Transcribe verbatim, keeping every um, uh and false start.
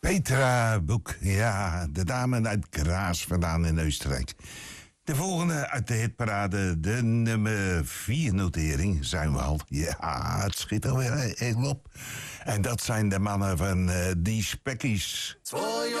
Petra Boek, ja, de dame uit Graas vandaan in Oostenrijk. De volgende uit de hitparade, de nummer vier notering, zijn we al. Ja, het schiet alweer heel op. En dat zijn de mannen van uh, Die Spekkies.